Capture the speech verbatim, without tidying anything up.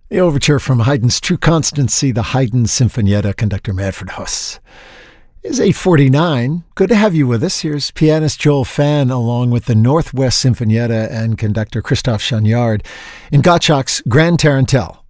The overture from Haydn's True Constancy, the Haydn Sinfonietta, conductor Manfred Huss. It's eight forty-nine. Good to have you with us. Here's pianist Joel Phan along with the Northwest Sinfonietta and conductor Christophe Chagnard in Gottschalk's Grand Tarantelle.